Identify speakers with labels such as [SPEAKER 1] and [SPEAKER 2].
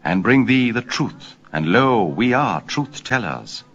[SPEAKER 1] and bring thee the truth. And lo, we are truth-tellers.